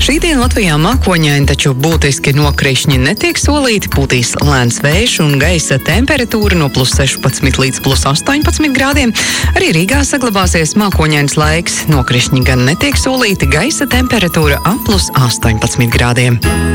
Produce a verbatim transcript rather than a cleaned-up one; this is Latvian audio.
Šīdien Latvijā mākoņaini, taču būtiski nokrišņi netiek solīti, pūtīs lēns vējš un gaisa temperatūra no plus sešpadsmit līdz plus astoņpadsmit grādiem. Arī Rīgā saglabāsies mākoņains laiks, nokrišņi gan netiek solīti, gaisa temperatūra ap plus astoņpadsmit grādiem.